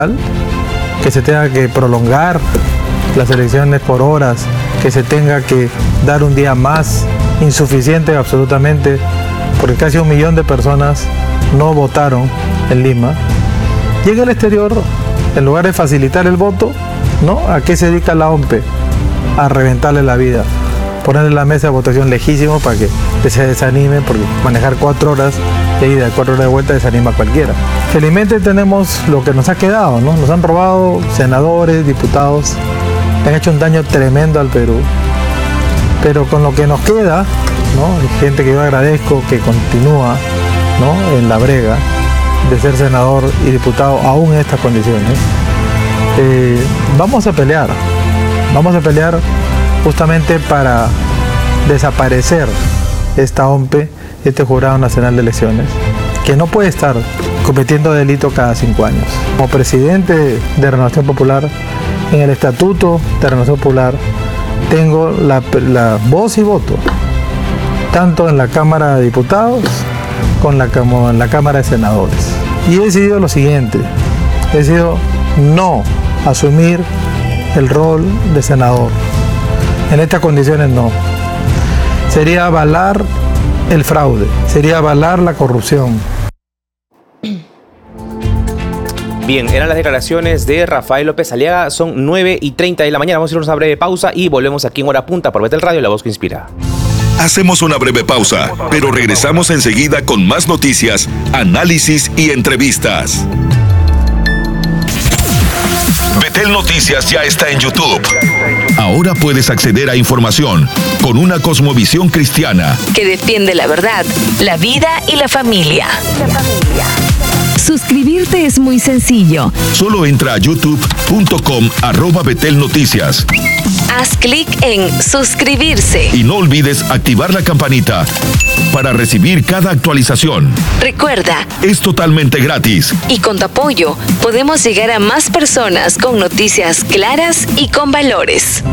que se tenga que prolongar las elecciones por horas, que se tenga que dar un día más, insuficiente absolutamente, porque casi 1 millón de personas no votaron en Lima. Y en el exterior, en lugar de facilitar el voto, ¿no? ¿A qué se dedica la OMPE? A reventarle la vida, ponerle la mesa de votación lejísimo para que se desanime, porque manejar 4 horas de ida y 4 horas de vuelta desanima a cualquiera. Felizmente tenemos lo que nos ha quedado, ¿no? Nos han robado senadores, diputados, han hecho un daño tremendo al Perú, pero con lo que nos queda, ¿no? Hay gente que yo agradezco que continúa, ¿no? En la brega de ser senador y diputado aún en estas condiciones. Vamos a pelear justamente para desaparecer esta OMPE, este Jurado Nacional de Elecciones, que no puede estar cometiendo delito cada 5 años. Como presidente de Renovación Popular, en el Estatuto de Renovación Popular, tengo la voz y voto, tanto en la Cámara de Diputados como en la Cámara de Senadores. Y he decidido lo siguiente, he decidido no asumir el rol de senador. En estas condiciones no. Sería avalar el fraude, sería avalar la corrupción. Bien, eran las declaraciones de Rafael López Aliaga. Son 9:30 de la mañana. Vamos a hacer una breve pausa y volvemos aquí en Hora Punta por Betel Radio, la voz que inspira. Hacemos una breve pausa, pero regresamos enseguida con más noticias, análisis y entrevistas. Betel Noticias ya está en YouTube. Ahora puedes acceder a información con una cosmovisión cristiana que defiende la verdad, la vida y la familia. Suscribirte es muy sencillo. Solo entra a youtube.com/Betel Noticias. Haz clic en suscribirse. Y no olvides activar la campanita para recibir cada actualización. Recuerda, es totalmente gratis. Y con tu apoyo podemos llegar a más personas con noticias claras y con valores.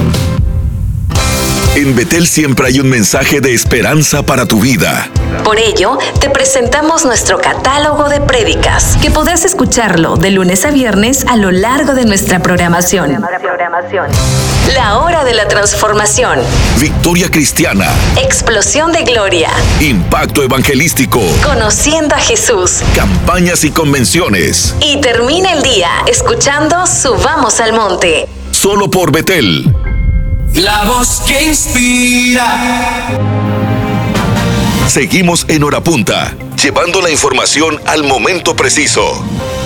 En Betel siempre hay un mensaje de esperanza para tu vida. Por ello, te presentamos nuestro catálogo de prédicas, que podrás escucharlo de lunes a viernes a lo largo de nuestra programación. La Hora de la Transformación. Victoria Cristiana. Explosión de Gloria. Impacto Evangelístico. Conociendo a Jesús. Campañas y convenciones. Y termina el día escuchando Subamos al Monte. Solo por Betel. La voz que inspira. Seguimos en Hora Punta, llevando la información al momento preciso.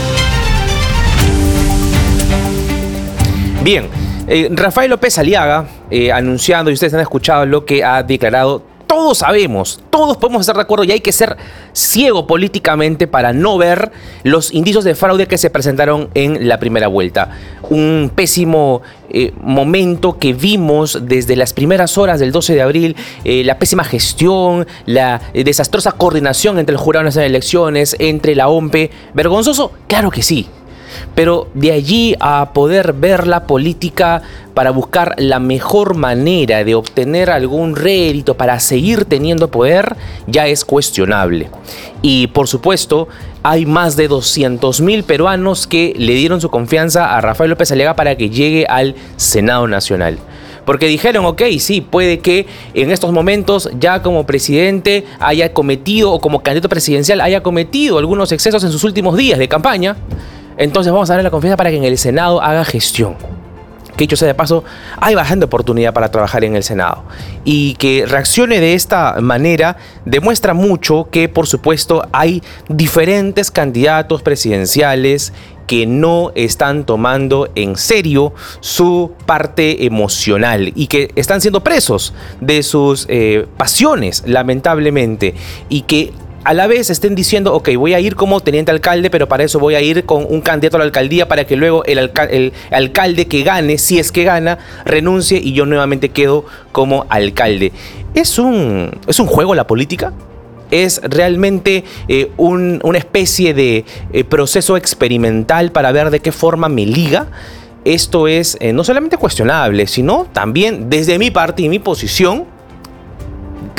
Bien, Rafael López Aliaga anunciando, y ustedes han escuchado lo que ha declarado. Todos sabemos, todos podemos estar de acuerdo y hay que ser ciego políticamente para no ver los indicios de fraude que se presentaron en la primera vuelta. Un pésimo momento que vimos desde las primeras horas del 12 de abril, la pésima gestión, la desastrosa coordinación entre el Jurado Nacional de Elecciones, entre la OMPE. ¿Vergonzoso? Claro que sí. Pero de allí a poder ver la política para buscar la mejor manera de obtener algún rédito para seguir teniendo poder, ya es cuestionable. Y por supuesto, hay más de 200.000 peruanos que le dieron su confianza a Rafael López Aliaga para que llegue al Senado Nacional. Porque dijeron, ok, sí, puede que en estos momentos ya como presidente haya cometido, o como candidato presidencial haya cometido algunos excesos en sus últimos días de campaña. Entonces vamos a darle la confianza para que en el Senado haga gestión. Que dicho sea de paso, hay bastante oportunidad para trabajar en el Senado. Y que reaccione de esta manera demuestra mucho que, por supuesto, hay diferentes candidatos presidenciales que no están tomando en serio su parte emocional y que están siendo presos de sus pasiones, lamentablemente, y que a la vez estén diciendo, ok, voy a ir como teniente alcalde, pero para eso voy a ir con un candidato a la alcaldía para que luego el alcalde que gane, si es que gana, renuncie y yo nuevamente quedo como alcalde. ¿Es un juego la política? ¿Es realmente una especie de proceso experimental para ver de qué forma me liga? Esto es no solamente cuestionable, sino también desde mi parte y mi posición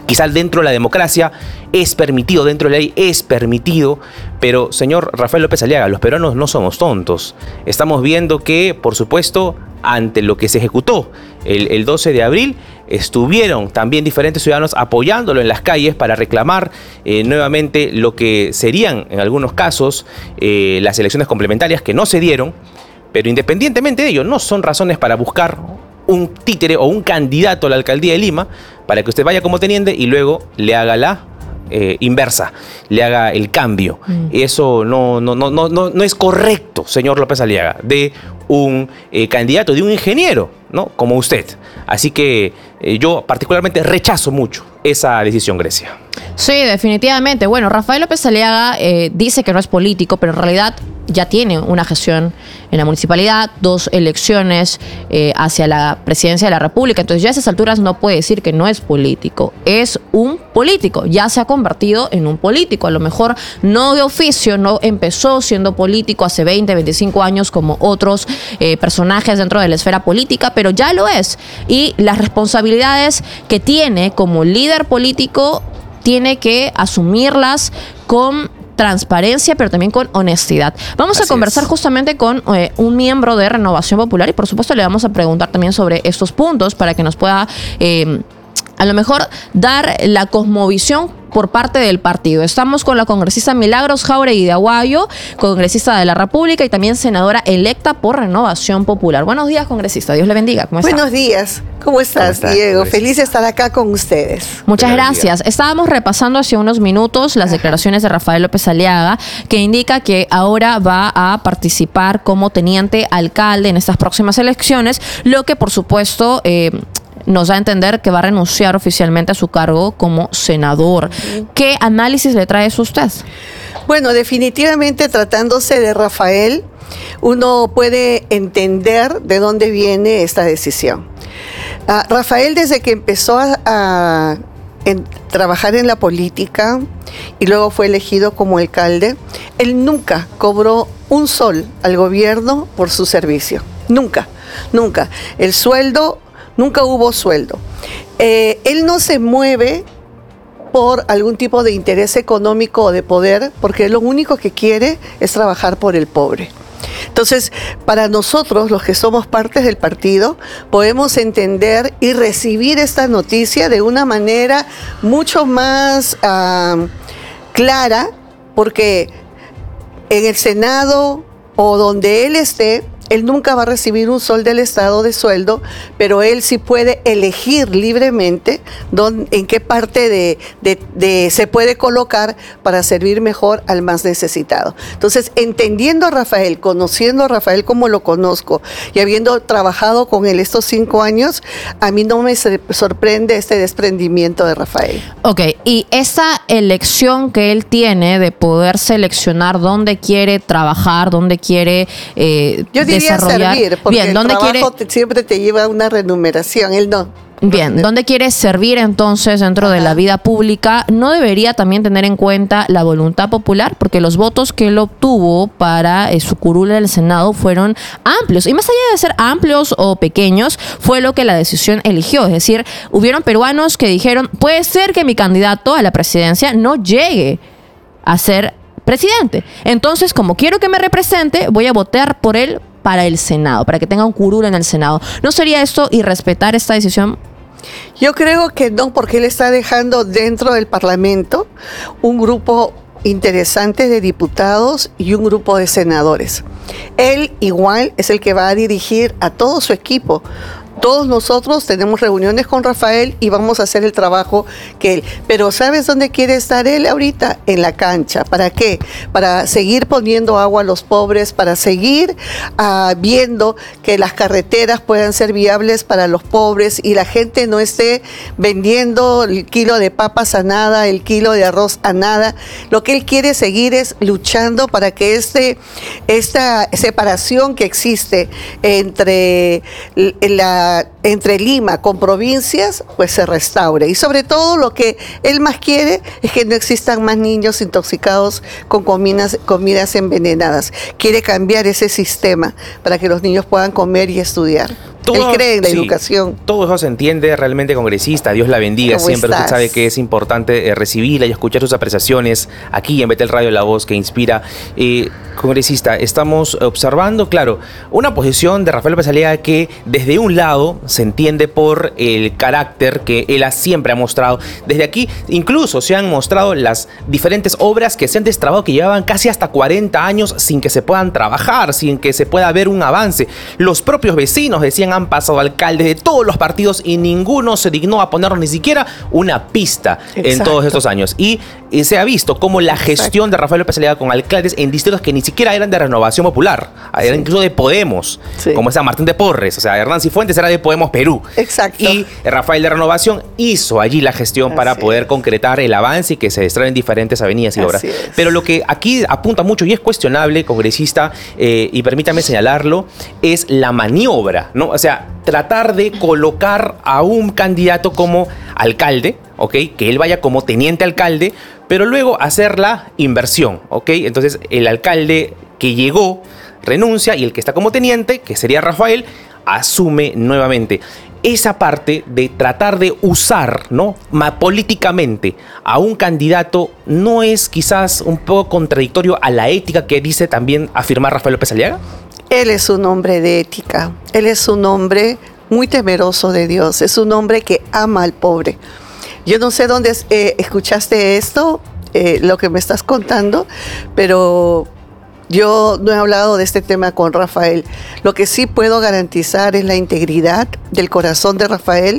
quizás dentro de la democracia es permitido, dentro de la ley es permitido, pero señor Rafael López Aliaga, los peruanos no somos tontos. Estamos viendo que, por supuesto, ante lo que se ejecutó el 12 de abril, estuvieron también diferentes ciudadanos apoyándolo en las calles para reclamar nuevamente lo que serían, en algunos casos, las elecciones complementarias que no se dieron, pero independientemente de ello, no son razones para buscar un títere o un candidato a la alcaldía de Lima para que usted vaya como teniente y luego le haga la inversa, le haga el cambio. Eso no es correcto, señor López Aliaga, de un candidato, de un ingeniero, ¿no?, como usted. Así que yo particularmente rechazo mucho esa decisión, Grecia. Sí, definitivamente. Bueno, Rafael López Aliaga dice que no es político, pero en realidad ya tiene una gestión en la municipalidad, 2 elecciones hacia la presidencia de la República. Entonces ya a esas alturas no puede decir que no es político. Es un político, ya se ha convertido en un político. A lo mejor no de oficio, no empezó siendo político hace 20, 25 años como otros personajes dentro de la esfera política, pero ya lo es. Y las responsabilidades que tiene como líder político tiene que asumirlas con transparencia, pero también con honestidad. Vamos a conversar justamente con un miembro de Renovación Popular y por supuesto le vamos a preguntar también sobre estos puntos para que nos pueda a lo mejor dar la cosmovisión por parte del partido. Estamos con la congresista Milagros Jáuregui de Aguayo, congresista de la República y también senadora electa por Renovación Popular. Buenos días, congresista. Dios le bendiga. ¿Cómo está? Buenos días. ¿Cómo estás, Diego? Feliz de estar acá con ustedes. Muchas gracias. Estábamos repasando hace unos minutos las declaraciones de Rafael López Aliaga, que indica que ahora va a participar como teniente alcalde en estas próximas elecciones, lo que por supuesto nos da a entender que va a renunciar oficialmente a su cargo como senador. ¿Qué análisis le trae eso a usted? Bueno, definitivamente tratándose de Rafael, uno puede entender de dónde viene esta decisión. Rafael, desde que empezó a trabajar en la política y luego fue elegido como alcalde, él nunca cobró un sol al gobierno por su servicio. Nunca, nunca. El sueldo, nunca hubo sueldo. Él no se mueve por algún tipo de interés económico o de poder, porque lo único que quiere es trabajar por el pobre. Entonces, para nosotros, los que somos partes del partido, podemos entender y recibir esta noticia de una manera mucho más clara, porque en el Senado o donde él esté, él nunca va a recibir un sol del Estado de sueldo, pero él sí puede elegir libremente en qué parte se puede colocar para servir mejor al más necesitado. Entonces, entendiendo a Rafael, conociendo a Rafael como lo conozco y habiendo trabajado con él estos 5 años, a mí no me sorprende este desprendimiento de Rafael. Ok, y esa elección que él tiene de poder seleccionar dónde quiere trabajar, dónde quiere desarrollar. Servir, porque bien, ¿dónde el trabajo siempre te lleva a una remuneración? Él no. Bien, ¿dónde quiere servir entonces dentro de la vida pública? ¿No debería también tener en cuenta la voluntad popular? Porque los votos que él obtuvo para su curul en el Senado fueron amplios. Y más allá de ser amplios o pequeños, fue lo que la decisión eligió. Es decir, hubieron peruanos que dijeron, puede ser que mi candidato a la presidencia no llegue a ser presidente. Entonces, como quiero que me represente, voy a votar por él para el Senado, para que tenga un curul en el Senado. ¿No sería esto irrespetar esta decisión? Yo creo que no, porque él está dejando dentro del Parlamento un grupo interesante de diputados y un grupo de senadores. Él igual es el que va a dirigir a todo su equipo. Todos nosotros tenemos reuniones con Rafael y vamos a hacer el trabajo que él. Pero ¿sabes dónde quiere estar él ahorita? En la cancha. ¿Para qué? Para seguir poniendo agua a los pobres, para seguir viendo que las carreteras puedan ser viables para los pobres y la gente no esté vendiendo el kilo de papas a nada, el kilo de arroz a nada. Lo que él quiere seguir es luchando para que esta separación que existe entre Lima con provincias, pues se restaure. Y sobre todo lo que él más quiere es que no existan más niños intoxicados con comidas envenenadas. Quiere cambiar ese sistema para que los niños puedan comer y estudiar. Él cree en la educación. Todo eso se entiende realmente, congresista. Dios la bendiga. Siempre estás? usted sabe que es importante recibirla y escuchar sus apreciaciones aquí en Betel Radio, la voz que inspira. Congresista, estamos observando, claro, una posición de Rafael López Aliaga que desde un lado se entiende por el carácter que él siempre ha mostrado. Desde aquí incluso se han mostrado las diferentes obras que se han destrabado, que llevaban casi hasta 40 años sin que se puedan trabajar, sin que se pueda ver un avance. Los propios vecinos decían han pasado alcaldes de todos los partidos y ninguno se dignó a ponernos ni siquiera una pista. Exacto. En todos estos años. Y se ha visto cómo la gestión de Rafael López Aliaga con alcaldes en distritos que ni siquiera eran de Renovación Popular, eran incluso de Podemos, como San Martín de Porres, o sea, Hernán Cifuentes era de Podemos Perú. Exacto. Y Rafael de Renovación hizo allí la gestión para poder concretar el avance y que se destraen diferentes avenidas y obras. Pero lo que aquí apunta mucho y es cuestionable, congresista, y permítame señalarlo, es la maniobra, ¿no? O sea, tratar de colocar a un candidato como alcalde, ¿ok? Que él vaya como teniente alcalde, pero luego hacer la inversión, ¿ok? Entonces, el alcalde que llegó renuncia y el que está como teniente, que sería Rafael, asume nuevamente. Esa parte de tratar de usar, ¿no?, políticamente a un candidato, ¿no es quizás un poco contradictorio a la ética que dice también afirmar Rafael López Aliaga? Él es un hombre de ética, él es un hombre muy temeroso de Dios, es un hombre que ama al pobre. Yo no sé dónde escuchaste esto, lo que me estás contando, pero yo no he hablado de este tema con Rafael. Lo que sí puedo garantizar es la integridad del corazón de Rafael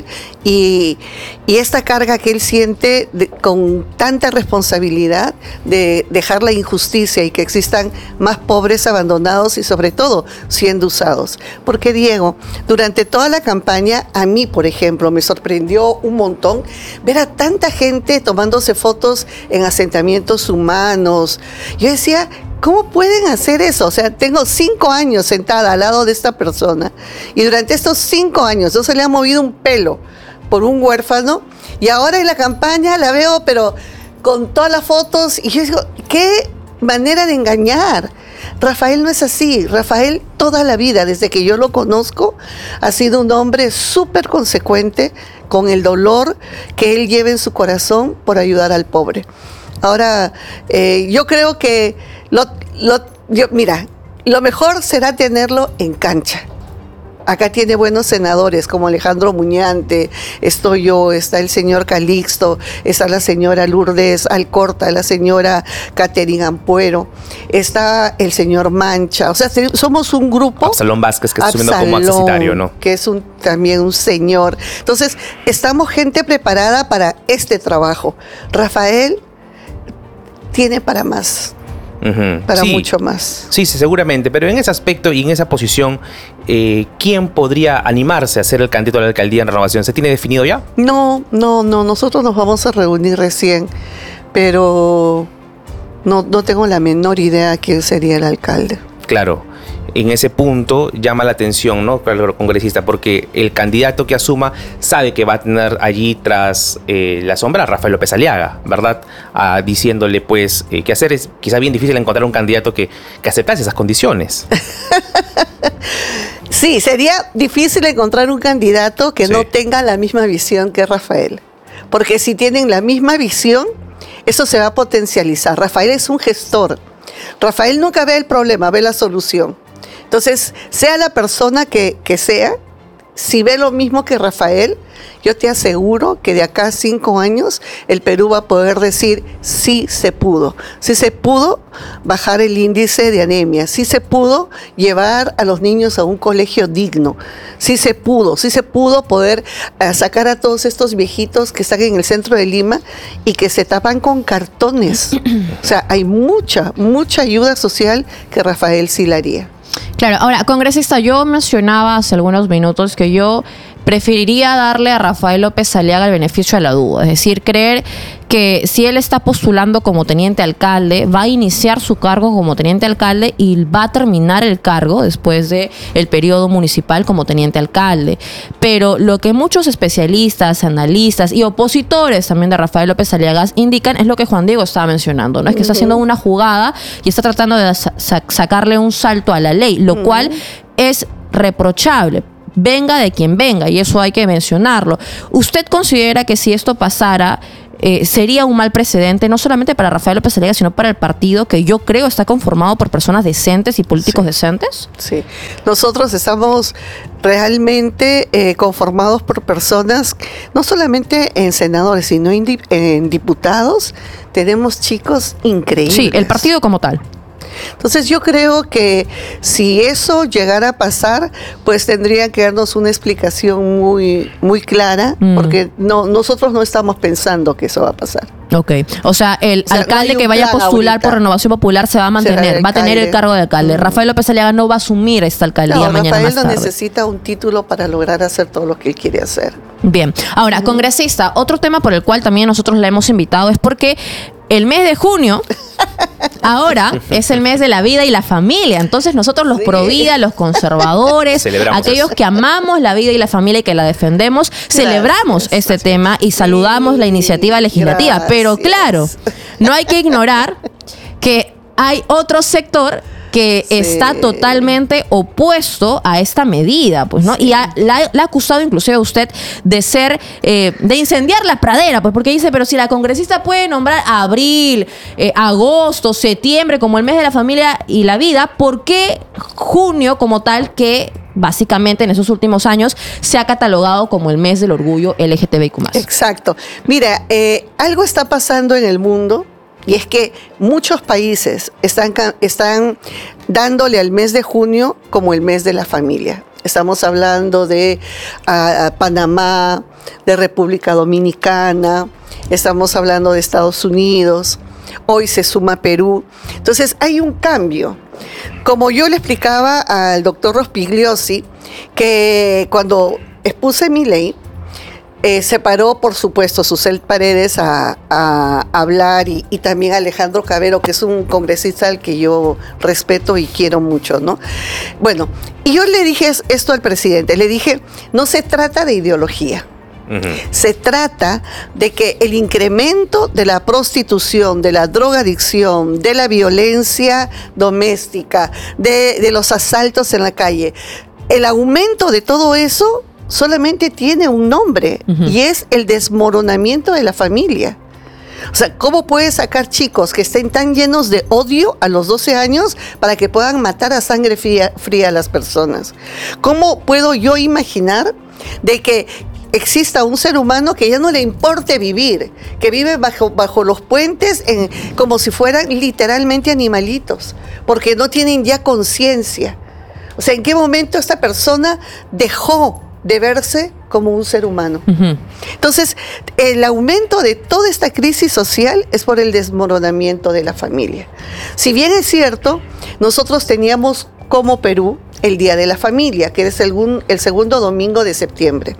y esta carga que él siente con tanta responsabilidad de dejar la injusticia y que existan más pobres abandonados y sobre todo siendo usados. Porque Diego, durante toda la campaña, a mí, por ejemplo, me sorprendió un montón ver a tanta gente tomándose fotos en asentamientos humanos. Yo decía, ¿cómo pueden hacer eso? O sea, tengo 5 años sentada al lado de esta persona y durante estos 5 años no se le ha movido un pelo por un huérfano y ahora en la campaña la veo pero con todas las fotos y yo digo, ¿qué manera de engañar? Rafael no es así. Rafael toda la vida, desde que yo lo conozco, ha sido un hombre súper consecuente con el dolor que él lleva en su corazón por ayudar al pobre. Ahora, yo creo que mira, lo mejor será tenerlo en cancha. Acá tiene buenos senadores como Alejandro Muñante, estoy yo, está el señor Calixto, está la señora Lourdes Alcorta, la señora Catherine Ampuero, está el señor Mancha, o sea, somos un grupo. Absalón Vázquez, que está asumiendo como accesitario, ¿no? Que es también un señor. Entonces, estamos gente preparada para este trabajo. Rafael tiene para más. Para mucho más. Sí, seguramente, pero en ese aspecto y en esa posición, ¿quién podría animarse a ser el candidato a la alcaldía en Renovación? ¿Se tiene definido ya? No, nosotros nos vamos a reunir recién, pero no tengo la menor idea quién sería el alcalde. Claro. En ese punto llama la atención, ¿no?, el congresista, porque el candidato que asuma sabe que va a tener allí tras la sombra a Rafael López Aliaga, ¿verdad? Diciéndole, pues, qué hacer. Es quizá bien difícil encontrar un candidato que aceptase esas condiciones. Sí, sería difícil encontrar un candidato que no tenga la misma visión que Rafael. Porque si tienen la misma visión, eso se va a potencializar. Rafael es un gestor. Rafael nunca ve el problema, ve la solución. Entonces, sea la persona que sea, si ve lo mismo que Rafael, yo te aseguro que de acá a 5 años el Perú va a poder decir sí se pudo bajar el índice de anemia, sí se pudo llevar a los niños a un colegio digno, sí se pudo poder sacar a todos estos viejitos que están en el centro de Lima y que se tapan con cartones. O sea, hay mucha ayuda social que Rafael sí la haría. Claro, ahora, congresista, yo mencionaba hace algunos minutos que yo preferiría darle a Rafael López Aliaga el beneficio de la duda, es decir, creer que si él está postulando como teniente alcalde, va a iniciar su cargo como teniente alcalde y va a terminar el cargo después del periodo municipal como teniente alcalde. Pero lo que muchos especialistas, analistas y opositores también de Rafael López Aliaga indican es lo que Juan Diego estaba mencionando, ¿no? Es que está haciendo una jugada y está tratando de sacarle un salto a la ley, lo cual es reprochable. venga de quien venga, y eso hay que mencionarlo. ¿Usted considera que si esto pasara, sería un mal precedente, no solamente para Rafael López Aliaga, sino para el partido, que yo creo está conformado por personas decentes y políticos decentes? Sí, nosotros estamos realmente conformados por personas, no solamente en senadores, sino en diputados. Tenemos chicos increíbles. Sí, el partido como tal. Entonces yo creo que si eso llegara a pasar, pues tendría que darnos una explicación muy, muy clara, porque nosotros no estamos pensando que eso va a pasar. Ok, o sea, el alcalde que vaya a postular por Renovación Popular se va a mantener, va a tener el cargo de alcalde. Rafael López Aliaga no va a asumir esta alcaldía mañana más tarde. Rafael no necesita un título para lograr hacer todo lo que él quiere hacer. Bien, ahora, congresista, otro tema por el cual también nosotros la hemos invitado es porque el mes de junio ahora es el mes de la vida y la familia. Entonces nosotros los provida, los conservadores, aquellos que amamos la vida y la familia y que la defendemos, celebramos este tema y saludamos la iniciativa legislativa. Gracias. Pero claro, no hay que ignorar que hay otro sector que está totalmente opuesto a esta medida, pues, ¿no? Y la ha acusado inclusive a usted de ser, de incendiar la pradera, pues, porque dice, pero si la congresista puede nombrar abril, agosto, septiembre como el mes de la familia y la vida, ¿por qué junio como tal, que básicamente en esos últimos años se ha catalogado como el mes del orgullo LGTBIQ+? Exacto. Mira, algo está pasando en el mundo. Y es que muchos países están dándole al mes de junio como el mes de la familia. Estamos hablando de Panamá, de República Dominicana, estamos hablando de Estados Unidos, hoy se suma Perú. Entonces hay un cambio. Como yo le explicaba al doctor Rospigliosi, que cuando expuse mi ley, se paró, por supuesto, Susel Paredes a hablar y también Alejandro Cabero, que es un congresista al que yo respeto y quiero mucho, ¿no? Bueno, y yo le dije esto al presidente, le dije, no se trata de ideología. Se trata de que el incremento de la prostitución, de la drogadicción, de la violencia doméstica, de los asaltos en la calle, el aumento de todo eso solamente tiene un nombre, y es el desmoronamiento de la familia. O sea, ¿cómo puedes sacar chicos que estén tan llenos de odio a los 12 años para que puedan matar a sangre fría a las personas? ¿Cómo puedo yo imaginar de que exista un ser humano que ya no le importe vivir, que vive bajo los puentes como si fueran literalmente animalitos, porque no tienen ya conciencia? O sea, ¿en qué momento esta persona dejó de verse como un ser humano? Entonces, el aumento de toda esta crisis social es por el desmoronamiento de la familia. Si bien es cierto, nosotros teníamos como Perú el Día de la Familia, que es el segundo domingo de septiembre.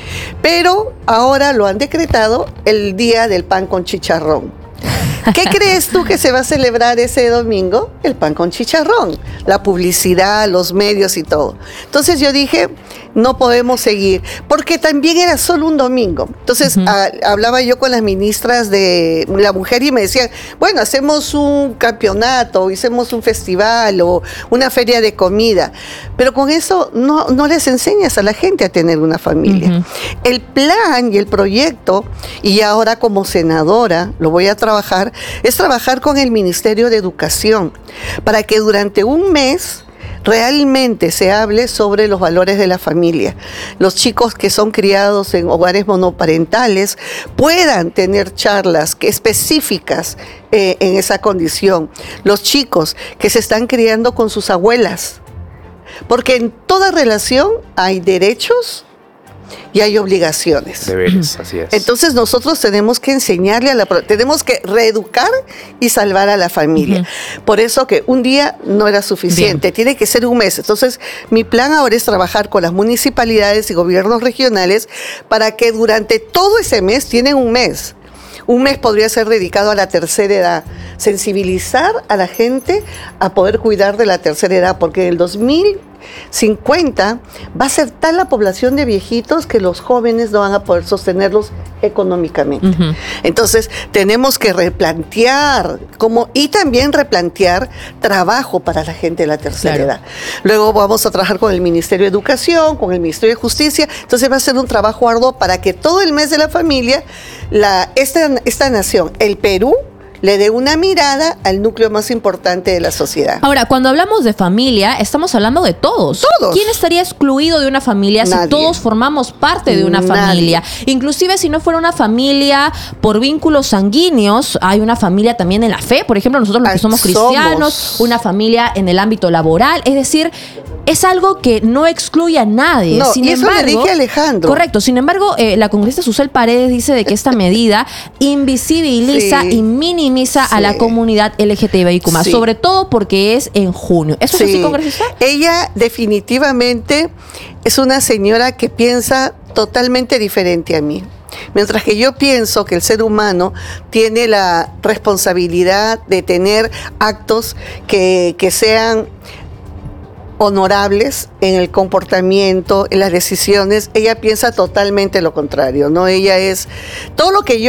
Pero ahora lo han decretado el Día del Pan con Chicharrón. ¿Qué crees tú que se va a celebrar ese domingo? El pan con chicharrón, la publicidad, los medios y todo. Entonces yo dije, no podemos seguir, porque también era solo un domingo. Entonces hablaba yo con las ministras de la mujer y me decían, bueno, hacemos un campeonato, hacemos un festival o una feria de comida, pero con eso no les enseñas a la gente a tener una familia. El plan y el proyecto, y ahora como senadora lo voy a trabajar, es trabajar con el Ministerio de Educación para que durante un mes realmente se hable sobre los valores de la familia. Los chicos que son criados en hogares monoparentales puedan tener charlas específicas en esa condición. Los chicos que se están criando con sus abuelas, porque en toda relación hay derechos y hay obligaciones. Deberes, así es. Entonces nosotros tenemos que enseñarle tenemos que reeducar y salvar a la familia. Por eso que un día no era suficiente, tiene que ser un mes. Entonces mi plan ahora es trabajar con las municipalidades y gobiernos regionales para que durante todo ese mes, tienen un mes podría ser dedicado a la tercera edad, sensibilizar a la gente a poder cuidar de la tercera edad, porque en el 2050 va a ser tal la población de viejitos que los jóvenes no van a poder sostenerlos económicamente. Entonces, tenemos que replantear y también replantear trabajo para la gente de la tercera edad. Luego vamos a trabajar con el Ministerio de Educación, con el Ministerio de Justicia. Entonces va a ser un trabajo arduo para que todo el mes de la familia, esta nación, el Perú, le dé una mirada al núcleo más importante de la sociedad. Ahora, cuando hablamos de familia, estamos hablando de todos. Todos. ¿Quién estaría excluido de una familia si todos formamos parte de una familia? Inclusive si no fuera una familia por vínculos sanguíneos, hay una familia también en la fe. Por ejemplo, nosotros los que somos cristianos, una familia en el ámbito laboral. Es decir, es algo que no excluye a nadie. No, sin y embargo, eso le dije a Alejandro. Correcto. Sin embargo, la congresista Susel Paredes dice de que esta medida invisibiliza y minimiza a la comunidad LGTBIQ+, sobre todo porque es en junio. ¿Eso es así, congresista? Ella definitivamente es una señora que piensa totalmente diferente a mí. Mientras que yo pienso que el ser humano tiene la responsabilidad de tener actos que sean honorables en el comportamiento, en las decisiones, ella piensa totalmente lo contrario, ¿no? Ella es todo lo que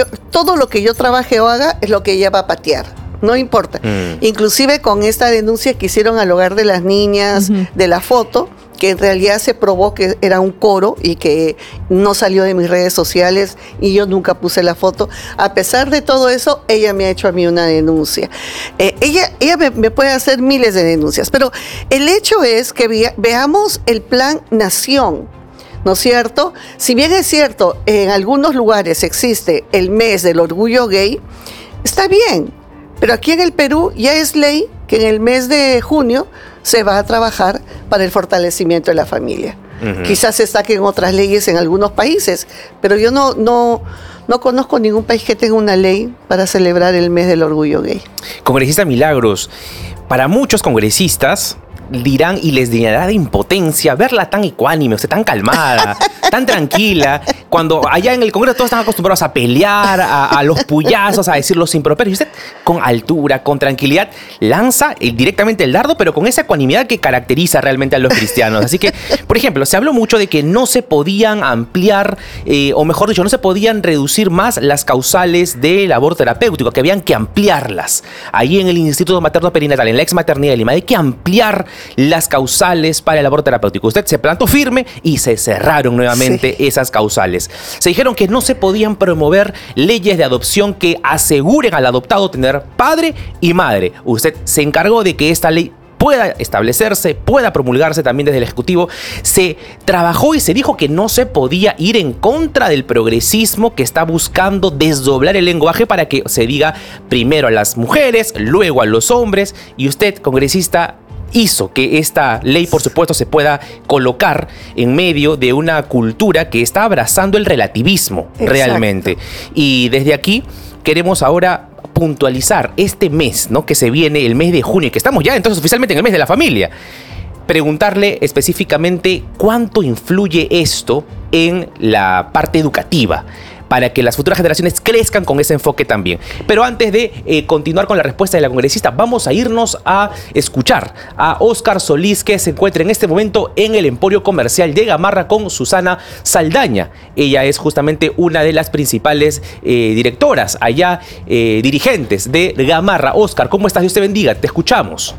yo trabaje o haga es lo que ella va a patear. No importa. Inclusive con esta denuncia que hicieron al hogar de las niñas de la foto, que en realidad se probó que era un coro y que no salió de mis redes sociales y yo nunca puse la foto. A pesar de todo eso, ella me ha hecho a mí una denuncia. Ella me puede hacer miles de denuncias, pero el hecho es que veamos el Plan Nación, ¿no es cierto? Si bien es cierto, en algunos lugares existe el mes del orgullo gay, está bien, pero aquí en el Perú ya es ley que en el mes de junio se va a trabajar para el fortalecimiento de la familia. Quizás se saquen otras leyes en algunos países, pero yo no conozco ningún país que tenga una ley para celebrar el mes del orgullo gay. Congresista Milagros, para muchos congresistas dirán y les llenará de impotencia verla tan ecuánime, usted tan calmada, tan tranquila, cuando allá en el Congreso todos están acostumbrados a pelear, a los puyazos, a decir los improperios. Y usted con altura, con tranquilidad, lanza directamente el dardo, pero con esa ecuanimidad que caracteriza realmente a los cristianos. Así que, por ejemplo, se habló mucho de que no se podían ampliar, o mejor dicho, no se podían reducir más las causales del aborto terapéutico, que habían que ampliarlas. Ahí en el Instituto Materno Perinatal, en la ex maternidad de Lima, hay que ampliar las causales para el aborto terapéutico. Usted se plantó firme y se cerraron nuevamente esas causales. Se dijeron que no se podían promover leyes de adopción que aseguren al adoptado tener padre y madre. Usted se encargó de que esta ley pueda establecerse, pueda promulgarse también desde el Ejecutivo. Se trabajó y se dijo que no se podía ir en contra del progresismo que está buscando desdoblar el lenguaje para que se diga primero a las mujeres, luego a los hombres. Y usted, congresista, hizo que esta ley, por supuesto, se pueda colocar en medio de una cultura que está abrazando el relativismo. Exacto. Realmente. Y desde aquí queremos ahora puntualizar este mes, ¿no?, que se viene, el mes de junio, que estamos ya entonces oficialmente en el mes de la familia. Preguntarle específicamente cuánto influye esto en la parte educativa, para que las futuras generaciones crezcan con ese enfoque también. Pero antes de continuar con la respuesta de la congresista, vamos a irnos a escuchar a Óscar Solís, que se encuentra en este momento en el Emporio Comercial de Gamarra con Susana Saldaña. Ella es justamente una de las principales directoras allá, dirigentes de Gamarra. Óscar, ¿cómo estás? Dios te bendiga, te escuchamos.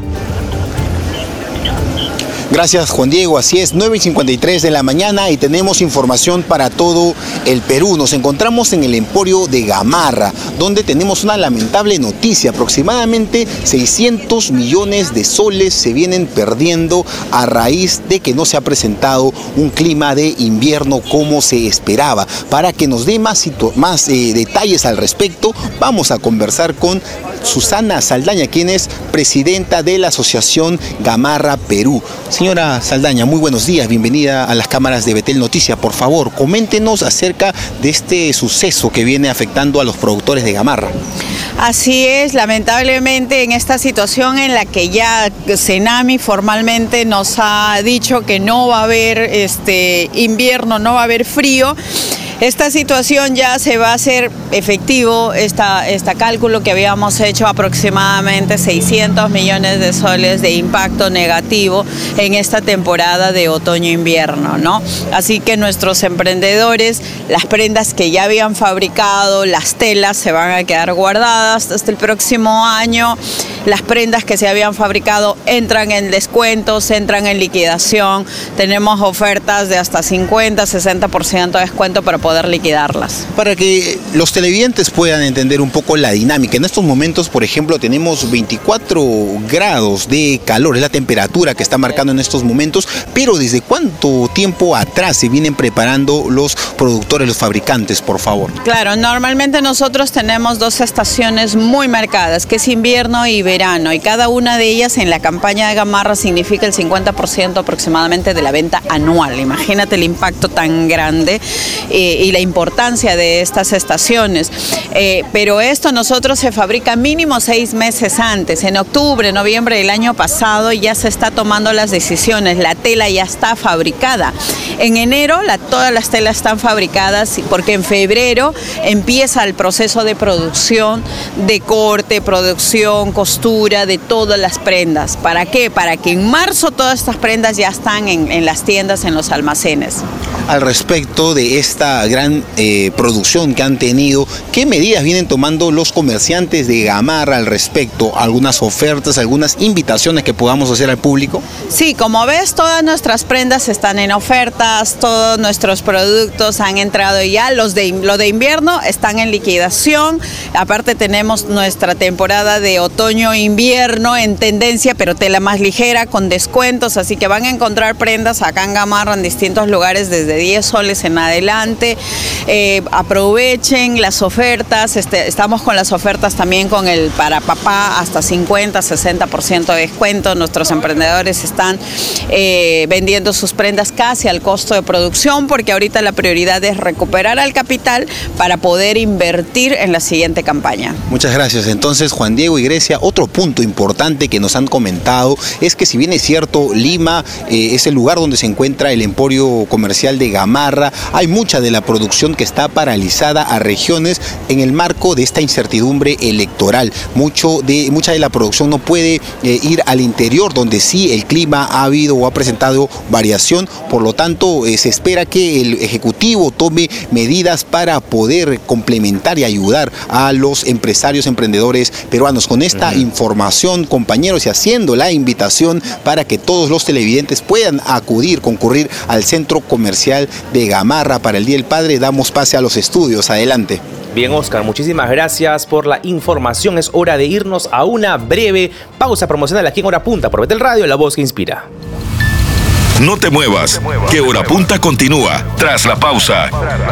Gracias, Juan Diego. Así es, 9:53 de la mañana y tenemos información para todo el Perú. Nos encontramos en el Emporio de Gamarra, donde tenemos una lamentable noticia. Aproximadamente 600 millones de soles se vienen perdiendo a raíz de que no se ha presentado un clima de invierno como se esperaba. Para que nos dé más detalles al respecto, vamos a conversar con Susana Saldaña, quien es presidenta de la Asociación Gamarra Perú. Señora Saldaña, muy buenos días, bienvenida a las cámaras de Betel Noticias. Por favor, coméntenos acerca de este suceso que viene afectando a los productores de Gamarra. Así es, lamentablemente en esta situación en la que ya Senami formalmente nos ha dicho que no va a haber invierno, no va a haber frío, Esta situación ya se va a hacer efectivo, este cálculo que habíamos hecho, aproximadamente 600 millones de soles de impacto negativo en esta temporada de otoño-invierno, ¿no? Así que nuestros emprendedores, las prendas que ya habían fabricado, las telas se van a quedar guardadas hasta el próximo año. Las prendas que se habían fabricado entran en descuentos, entran en liquidación. Tenemos ofertas de hasta 50-60% de descuento para poder liquidarlas. Para que los televidentes puedan entender un poco la dinámica, en estos momentos, por ejemplo, tenemos 24 grados de calor, es la temperatura que está marcando en estos momentos, pero ¿desde cuánto tiempo atrás se vienen preparando los productores, los fabricantes, por favor? Claro, normalmente nosotros tenemos 2 estaciones muy marcadas, que es invierno y verano, y cada una de ellas en la campaña de Gamarra significa el 50% aproximadamente de la venta anual. Imagínate el impacto tan grande y la importancia de estas estaciones. Pero esto nosotros se fabrica mínimo 6 meses antes. En octubre, noviembre del año pasado ya se está tomando las decisiones. La tela ya está fabricada. En enero todas las telas están fabricadas porque en febrero empieza el proceso de producción, de corte, producción, costura de todas las prendas. ¿Para qué? Para que en marzo todas estas prendas ya están en las tiendas, en los almacenes. Al respecto de esta gran producción que han tenido, ¿qué medidas vienen tomando los comerciantes de Gamarra al respecto? ¿Algunas ofertas, algunas invitaciones que podamos hacer al público? Sí, como ves, todas nuestras prendas están en ofertas, todos nuestros productos han entrado ya, lo de invierno están en liquidación. Aparte tenemos nuestra temporada de otoño-invierno en tendencia, pero tela más ligera, con descuentos, así que van a encontrar prendas acá en Gamarra en distintos lugares desde 10 soles en adelante. Aprovechen las ofertas, estamos con las ofertas también con el para papá, hasta 50-60% de descuento. Nuestros emprendedores están vendiendo sus prendas casi al costo de producción, porque ahorita la prioridad es recuperar el capital para poder invertir en la siguiente campaña. Muchas gracias. Entonces, Juan Diego y Grecia, otro punto importante que nos han comentado es que, si bien es cierto, Lima es el lugar donde se encuentra el emporio comercial de Gamarra, hay mucha de la producción que está paralizada a regiones en el marco de esta incertidumbre electoral. Mucha de la producción no puede ir al interior, donde sí el clima ha habido o ha presentado variación. Por lo tanto, se espera que el Ejecutivo tome medidas para poder complementar y ayudar a los empresarios, emprendedores peruanos. Con esta información, compañeros, y haciendo la invitación para que todos los televidentes puedan concurrir al centro comercial de Gamarra para el Día del Padre, damos pase a los estudios. Adelante. Bien, Oscar, muchísimas gracias por la información. Es hora de irnos a una breve pausa promocional aquí en Hora Punta por Betel Radio, la voz que inspira. No te muevas, que Hora Punta continúa tras la pausa.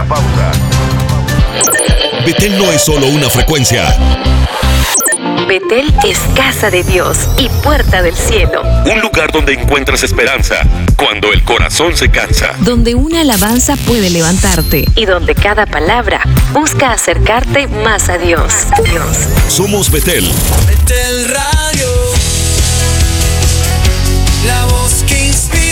Betel no es solo una frecuencia. Betel es casa de Dios y puerta del cielo. Un lugar donde encuentras esperanza cuando el corazón se cansa. Donde una alabanza puede levantarte y donde cada palabra busca acercarte más a Dios. Somos Betel. Betel Radio, la voz que inspira.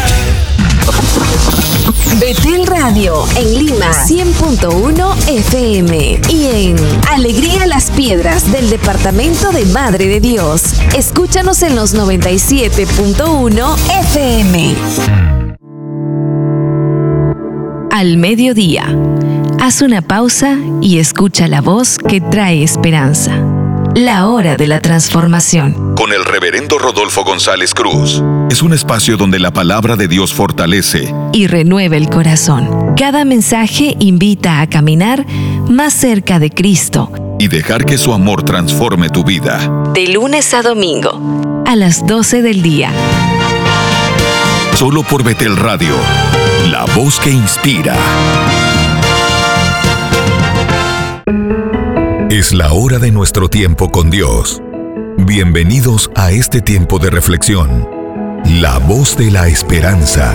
Betel Radio en Lima 100.1 FM y en Alegría Las Piedras del departamento de Madre de Dios. Escúchanos en los 97.1 FM. Al mediodía, haz una pausa y escucha la voz que trae esperanza. La hora de la transformación. Con el reverendo Rodolfo González Cruz. Es un espacio donde la palabra de Dios fortalece y renueva el corazón. Cada mensaje invita a caminar más cerca de Cristo y dejar que su amor transforme tu vida. De lunes a domingo, a las 12 del día. Solo por Betel Radio, la voz que inspira. Es la hora de nuestro tiempo con Dios. Bienvenidos a este tiempo de reflexión. La voz de la esperanza.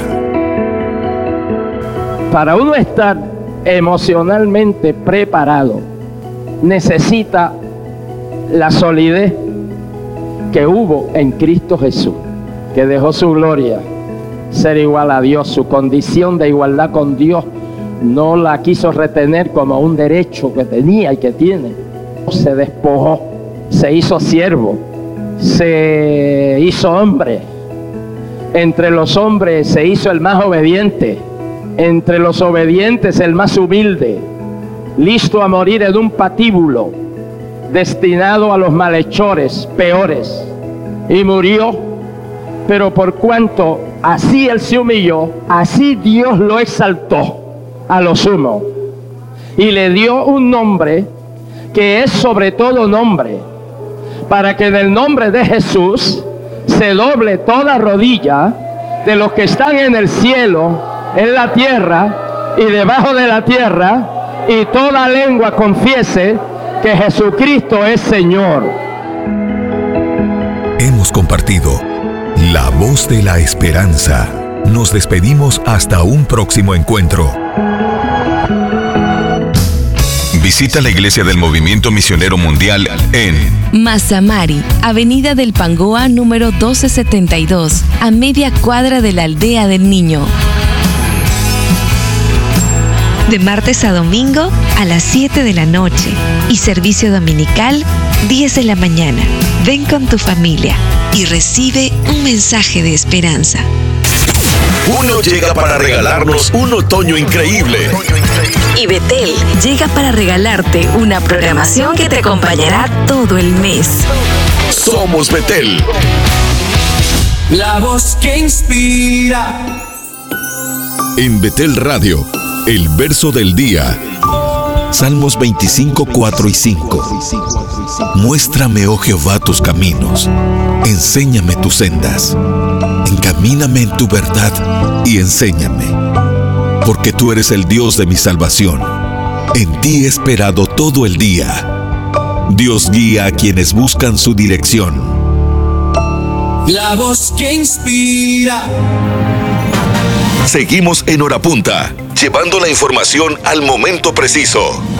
Para uno estar emocionalmente preparado, necesita la solidez que hubo en Cristo Jesús, que dejó su gloria, ser igual a Dios, su condición de igualdad con Dios, no la quiso retener como un derecho que tenía y que tiene. Se despojó, se hizo siervo, se hizo hombre. Entre los hombres se hizo el más obediente, entre los obedientes el más humilde, listo a morir en un patíbulo, destinado a los malhechores peores. Y murió, pero por cuanto así él se humilló, así Dios lo exaltó a lo sumo y le dio un nombre que es sobre todo nombre, para que en el nombre de Jesús se doble toda rodilla de los que están en el cielo, en la tierra y debajo de la tierra, y toda lengua confiese que Jesucristo es Señor. Hemos compartido La Voz de la Esperanza. Nos despedimos hasta un próximo encuentro. Visita la Iglesia del Movimiento Misionero Mundial en Mazamari, Avenida del Pangoa número 1272, a media cuadra de la Aldea del Niño. De martes a domingo a las 7 de la noche y servicio dominical 10 de la mañana. Ven con tu familia y recibe un mensaje de esperanza. Uno llega para regalarnos un otoño increíble. Y Betel llega para regalarte una programación que te acompañará todo el mes. Somos Betel. La voz que inspira. En Betel Radio, el verso del día. Salmos 25, 4 y 5. Muéstrame, oh Jehová, tus caminos. Enséñame tus sendas. Encamíname en tu verdad y enséñame. Porque tú eres el Dios de mi salvación. En ti he esperado todo el día. Dios guía a quienes buscan su dirección. La voz que inspira. Seguimos en Hora Punta, llevando la información al momento preciso.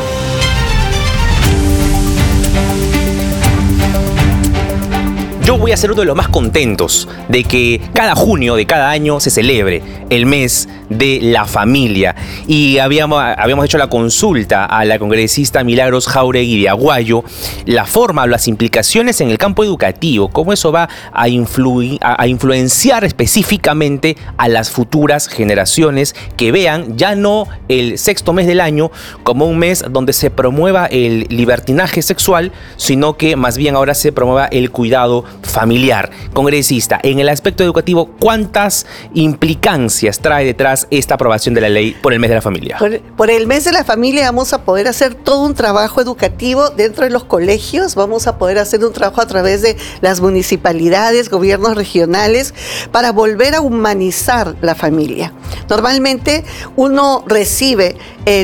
Yo voy a ser uno de los más contentos de que cada junio de cada año se celebre el mes de la familia. Y habíamos hecho la consulta a la congresista Milagros Jáuregui de Aguayo, la forma o las implicaciones en el campo educativo, cómo eso va a influenciar específicamente a las futuras generaciones que vean ya no el sexto mes del año como un mes donde se promueva el libertinaje sexual, sino que más bien ahora se promueva el cuidado familiar. Congresista, en el aspecto educativo, ¿cuántas implicancias trae detrás esta aprobación de la ley por el mes de la familia? Por el mes de la familia vamos a poder hacer todo un trabajo educativo dentro de los colegios, vamos a poder hacer un trabajo a través de las municipalidades, gobiernos regionales, para volver a humanizar la familia. Normalmente uno recibe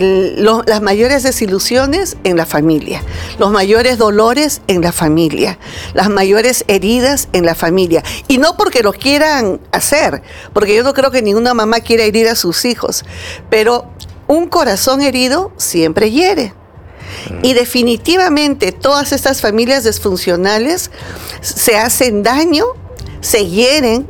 las mayores desilusiones en la familia, los mayores dolores en la familia, las mayores heridas en la familia. Y no porque lo quieran hacer, porque yo no creo que ninguna mamá quiera herir a sus hijos, pero un corazón herido siempre hiere. Y definitivamente todas estas familias disfuncionales se hacen daño, se hieren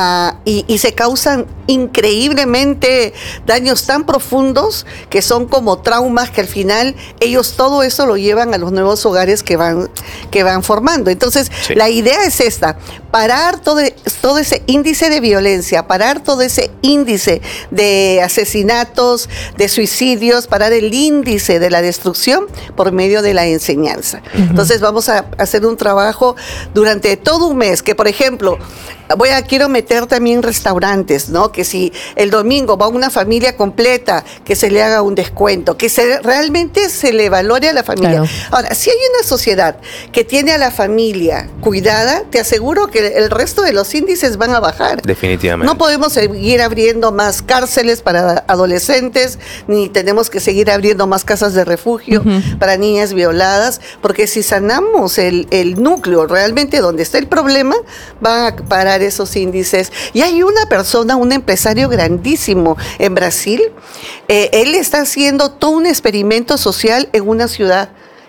y se causan increíblemente daños tan profundos que son como traumas que al final ellos todo eso lo llevan a los nuevos hogares que van formando. Entonces, sí, la idea es esta: parar todo ese índice de violencia, parar todo ese índice de asesinatos, de suicidios, parar el índice de la destrucción por medio de la enseñanza. Uh-huh. Entonces, vamos a hacer un trabajo durante todo un mes, que por ejemplo, quiero meter también restaurantes, ¿no? Que si el domingo va una familia completa, que se le haga un descuento, que realmente se le valore a la familia. Claro. Ahora, si hay una sociedad que tiene a la familia cuidada, te aseguro que el resto de los índices van a bajar. Definitivamente. No podemos seguir abriendo más cárceles para adolescentes, ni tenemos que seguir abriendo más casas de refugio para niñas violadas, porque si sanamos el núcleo realmente donde está el problema, van a parar esos índices. Y hay una persona, un empresario grandísimo en Brasil, él está haciendo todo un experimento social en una ciudad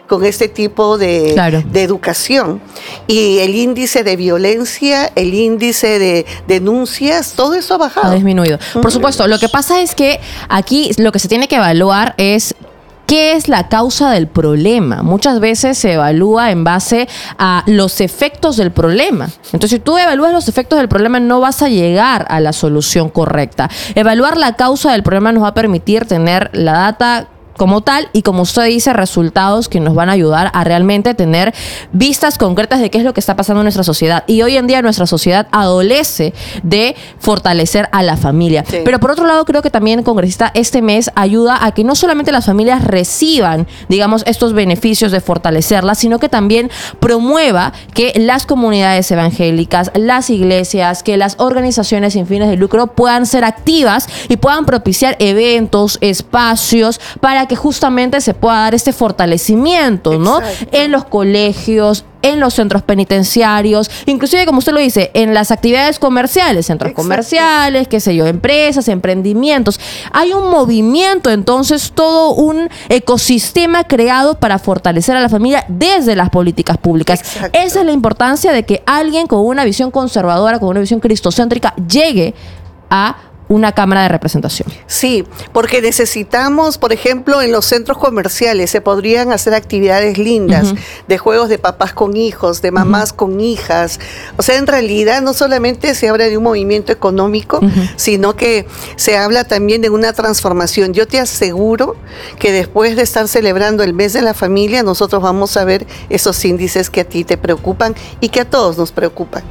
con este tipo de educación. Y el índice de violencia, el índice de denuncias, todo eso ha bajado. Ha disminuido. Por supuesto, lo que pasa es que aquí lo que se tiene que evaluar es ¿qué es la causa del problema? Muchas veces se evalúa en base a los efectos del problema. Entonces, si tú evalúas los efectos del problema, no vas a llegar a la solución correcta. Evaluar la causa del problema nos va a permitir tener la data como tal y, como usted dice, resultados que nos van a ayudar a realmente tener vistas concretas de qué es lo que está pasando en nuestra sociedad. Y hoy en día nuestra sociedad adolece de fortalecer a la familia. Sí. Pero por otro lado, creo que también, congresista, este mes ayuda a que no solamente las familias reciban, digamos, estos beneficios de fortalecerlas, sino que también promueva que las comunidades evangélicas, las iglesias, que las organizaciones sin fines de lucro puedan ser activas y puedan propiciar eventos, espacios para que justamente se pueda dar este fortalecimiento, ¿no? En los colegios, en los centros penitenciarios, inclusive, como usted lo dice, en las actividades comerciales, centros comerciales, qué sé yo, empresas, emprendimientos. Hay un movimiento, entonces, todo un ecosistema creado para fortalecer a la familia desde las políticas públicas. Esa es la importancia de que alguien con una visión conservadora, con una visión cristocéntrica, llegue a una cámara de representación. Sí, porque necesitamos, por ejemplo, en los centros comerciales se podrían hacer actividades lindas, de juegos de papás con hijos, de mamás con hijas. O sea, en realidad no solamente se habla de un movimiento económico, sino que se habla también de una transformación. Yo te aseguro que después de estar celebrando el mes de la familia, nosotros vamos a ver esos índices que a ti te preocupan y que a todos nos preocupan.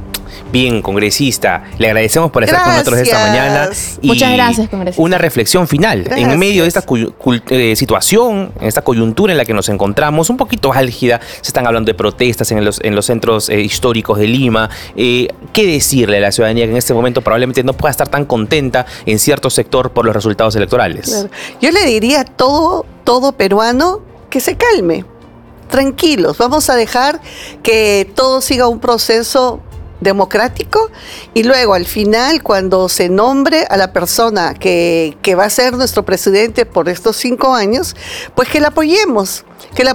Bien, congresista, le agradecemos por estar con nosotros esta mañana. Y muchas gracias, congresista. Una reflexión final. En medio de esta situación, en esta coyuntura en la que nos encontramos, un poquito álgida, se están hablando de protestas en los centros históricos de Lima. ¿Qué decirle a la ciudadanía que en este momento probablemente no pueda estar tan contenta en cierto sector por los resultados electorales? Claro. Yo le diría a todo peruano que se calme, tranquilos. Vamos a dejar que todo siga un proceso democrático y luego al final, cuando se nombre a la persona que va a ser nuestro presidente por estos 5 años, pues que la apoyemos.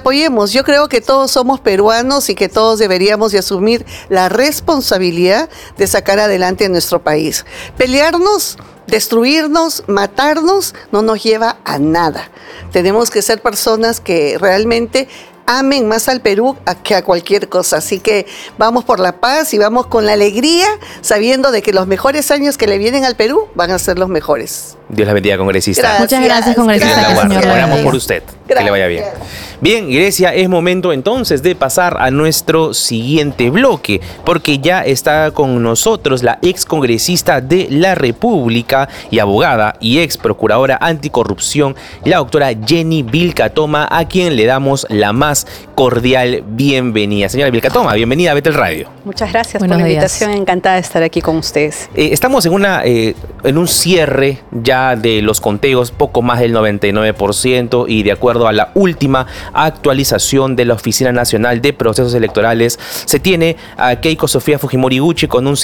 Yo creo que todos somos peruanos y que todos deberíamos de asumir la responsabilidad de sacar adelante a nuestro país. Pelearnos, destruirnos, matarnos, no nos lleva a nada. Tenemos que ser personas que realmente amen más al Perú que a cualquier cosa. Así que vamos por la paz y vamos con la alegría, sabiendo de que los mejores años que le vienen al Perú van a ser los mejores. Dios la bendiga, congresista. Gracias. Muchas gracias, congresista. Oramos por usted. Gracias. Que le vaya bien. Bien, Iglesia, es momento entonces de pasar a nuestro siguiente bloque, porque ya está con nosotros la ex congresista de la República y abogada y ex procuradora anticorrupción, la doctora Jenny Vilcatoma, a quien le damos la más cordial bienvenida. Señora Vilcatoma, bienvenida a Betel Radio. Muchas gracias por la invitación, encantada de estar aquí con ustedes. Estamos en un cierre ya de los conteos, poco más del 99%, y de acuerdo a la última actualización de la Oficina Nacional de Procesos Electorales, se tiene a Keiko Sofía Fujimori Gucci con un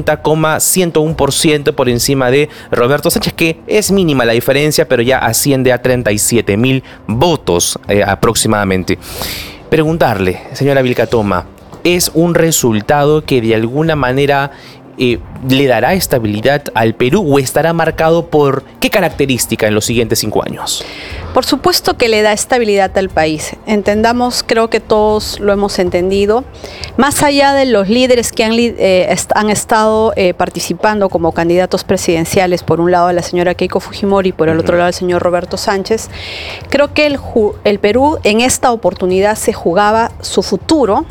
50,101% por encima de Roberto Sánchez, que es mínima la diferencia, pero ya asciende a 37.000 votos aproximadamente. Preguntarle, señora Vilcatoma, ¿es un resultado que de alguna manera le dará estabilidad al Perú o estará marcado por qué característica en los siguientes 5 años? Por supuesto que le da estabilidad al país. Entendamos, creo que todos lo hemos entendido. Más allá de los líderes que han estado participando como candidatos presidenciales, por un lado la señora Keiko Fujimori y por el otro lado el señor Roberto Sánchez, creo que el Perú en esta oportunidad se jugaba su futuro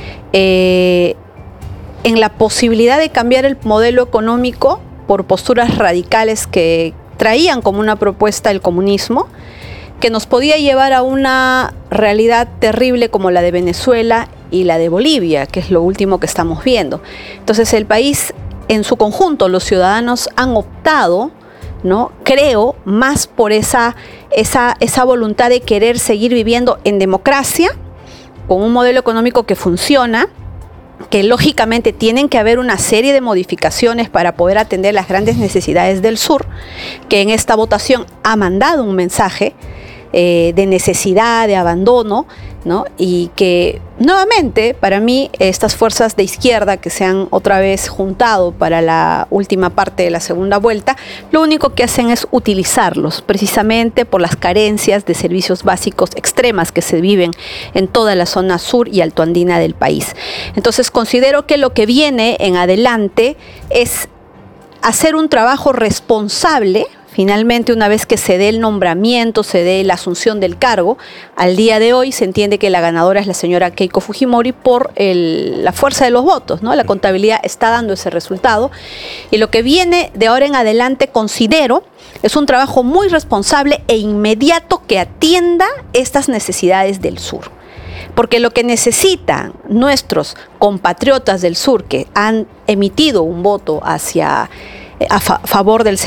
en la posibilidad de cambiar el modelo económico por posturas radicales que traían como una propuesta el comunismo, que nos podía llevar a una realidad terrible como la de Venezuela y la de Bolivia, que es lo último que estamos viendo. Entonces el país en su conjunto, los ciudadanos han optado, ¿no? Creo, más por esa voluntad de querer seguir viviendo en democracia, con un modelo económico que funciona, que lógicamente tienen que haber una serie de modificaciones para poder atender las grandes necesidades del sur, que en esta votación ha mandado un mensaje de necesidad, de abandono ¿no? Y que nuevamente, para mí, estas fuerzas de izquierda que se han otra vez juntado para la última parte de la segunda vuelta, lo único que hacen es utilizarlos, precisamente por las carencias de servicios básicos extremas que se viven en toda la zona sur y altoandina del país. Entonces, considero que lo que viene en adelante es hacer un trabajo responsable. Finalmente, una vez que se dé el nombramiento, se dé la asunción del cargo, al día de hoy se entiende que la ganadora es la señora Keiko Fujimori por la fuerza de los votos, ¿no? La contabilidad está dando ese resultado. Y lo que viene de ahora en adelante, considero, es un trabajo muy responsable e inmediato que atienda estas necesidades del sur. Porque lo que necesitan nuestros compatriotas del sur que han emitido un voto a favor del